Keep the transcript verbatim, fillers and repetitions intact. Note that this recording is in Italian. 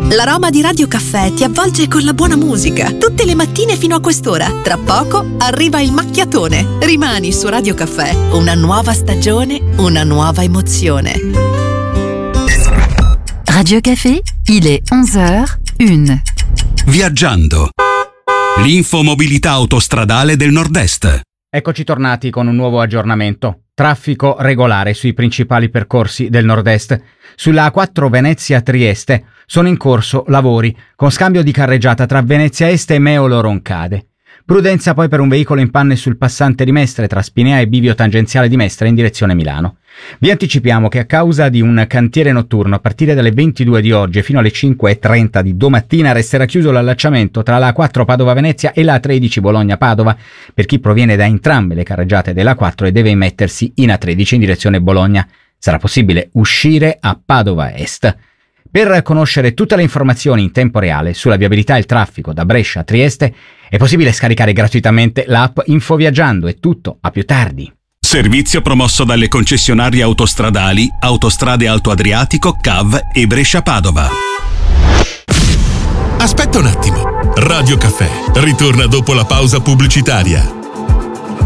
L'aroma di Radio Caffè ti avvolge con la buona musica. Tutte le mattine fino a quest'ora. Tra poco arriva il macchiatone. Rimani su Radio Caffè. Una nuova stagione, una nuova emozione. Radio Café, il est onze heures une. Viaggiando. L'infomobilità autostradale del Nord-Est. Eccoci tornati con un nuovo aggiornamento. Traffico regolare sui principali percorsi del Nord-Est. Sulla A quattro Venezia-Trieste sono in corso lavori con scambio di carreggiata tra Venezia Est e Meolo-Roncade. Prudenza poi per un veicolo in panne sul passante di Mestre tra Spinea e bivio tangenziale di Mestre in direzione Milano. Vi anticipiamo che a causa di un cantiere notturno a partire dalle ventidue di oggi fino alle cinque e trenta di domattina resterà chiuso l'allacciamento tra la A quattro Padova-Venezia e la A tredici Bologna-Padova per chi proviene da entrambe le carreggiate della A quattro e deve immettersi in A tredici in direzione Bologna. Sarà possibile uscire a Padova Est. Per conoscere tutte le informazioni in tempo reale sulla viabilità e il traffico da Brescia a Trieste è possibile scaricare gratuitamente l'app Infoviaggiando. È tutto, a più tardi. Servizio promosso dalle concessionarie autostradali Autostrade Alto Adriatico, C A V e Brescia-Padova. Aspetta un attimo. Radio Caffè ritorna dopo la pausa pubblicitaria.